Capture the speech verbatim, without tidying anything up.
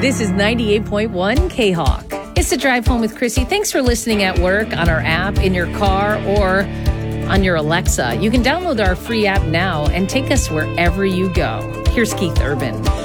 This is ninety-eight point one K-Hawk. It's the Drive Home with Chrissy. Thanks for listening at work, on our app, in your car, or on your Alexa. You can download our free app now and take us wherever you go. Here's Keith Urban.